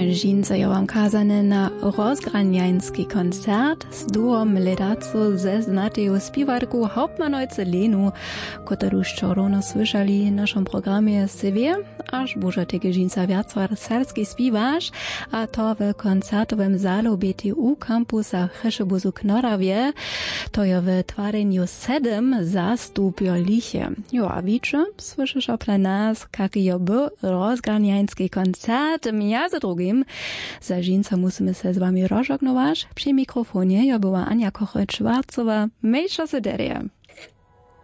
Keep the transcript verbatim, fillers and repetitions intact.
Žince je wam kazane na rozgranjański koncert z duom Ledaco ze znateju spiwarku Hauptmanojce Lenu, którą szczorono słyszeli w naszym programie Sywie, aż buże tege Žinca wiacar serski spiwarz, a to w koncertowym zalu B T U kampusa Cheszebuzu Knorawie, to je w twareniu sedem zastupio liche. Jo, a wicze, słyszysz opla nas, kaki je był rozgranjański koncert, ja za drugim. Za Žinca musimy se z wami rozżegnować. Przy mikrofonie ja była Ania Kocheć-Szwarcowa. Mejsza se derje.